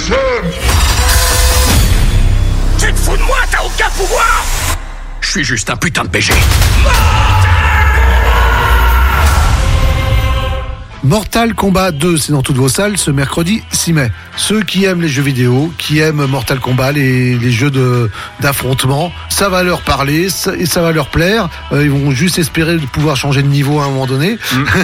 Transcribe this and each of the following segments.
Tu te fous de moi, t'as aucun pouvoir. Je suis juste un putain de BG. Mortal Kombat 2, c'est dans toutes vos salles ce mercredi 6 mai. Ceux qui aiment les jeux vidéo, qui aiment Mortal Kombat, les jeux d'affrontement, ça va leur parler et ça va leur plaire. Ils vont juste espérer de pouvoir changer de niveau à un moment donné.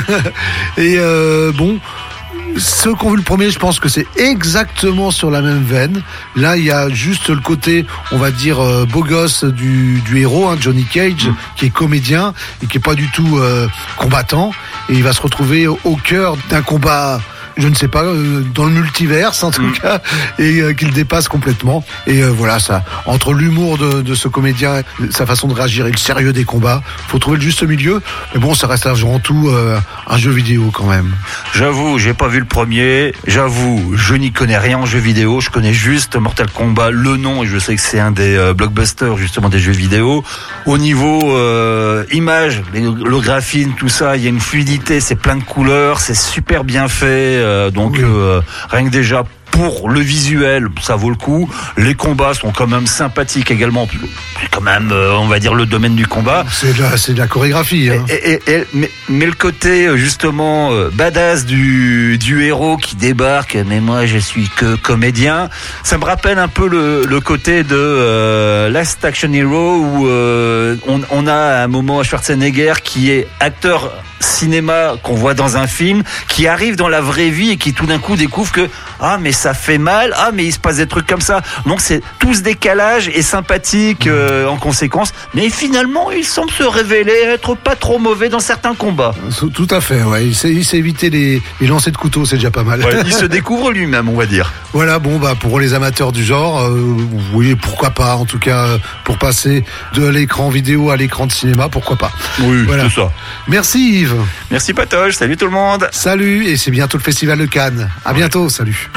Et bon, ceux qui ont vu le premier, je pense que c'est exactement sur la même veine. Là, il y a juste le côté, on va dire, beau gosse du héros, Johnny Cage, qui est comédien et qui est pas du tout combattant. Et il va se retrouver au cœur d'un combat, je ne sais pas, dans le multiverse en tout cas, et qu'il dépasse complètement. Et voilà, ça, entre l'humour de ce comédien, sa façon de réagir et le sérieux des combats, faut trouver le juste milieu. Mais bon, ça reste avant tout un jeu vidéo quand même. J'avoue, j'ai pas vu le premier. J'avoue, je n'y connais rien en jeu vidéo. Je connais juste Mortal Kombat, le nom, et je sais que c'est un des blockbusters justement des jeux vidéo. Au niveau image, le graphisme, tout ça, il y a une fluidité, c'est plein de couleurs, c'est super bien fait. Rien que déjà pour le visuel, ça vaut le coup. Les combats sont quand même sympathiques également. C'est quand même, on va dire, le domaine du combat. C'est de la chorégraphie. Hein. Mais le côté, justement, badass du héros qui débarque, mais moi, je suis que comédien, ça me rappelle un peu le côté de Last Action Hero, où on a à un moment Schwarzenegger qui est acteur cinéma qu'on voit dans un film, qui arrive dans la vraie vie et qui tout d'un coup découvre que mais ça fait mal, mais il se passe des trucs comme ça. Donc c'est tout ce décalage est sympathique en conséquence, mais finalement il semble se révéler être pas trop mauvais dans certains combats. Tout à fait, ouais. Il sait éviter les lancers de couteau, c'est déjà pas mal. Ouais, il se découvre lui-même, on va dire. Voilà, bon pour les amateurs du genre, oui, pourquoi pas, en tout cas pour passer de l'écran vidéo à l'écran de cinéma, pourquoi pas. Oui, voilà. C'est ça. Merci Yves. Merci Patoche, salut tout le monde. Salut, et c'est bientôt le Festival de Cannes. À bientôt, salut.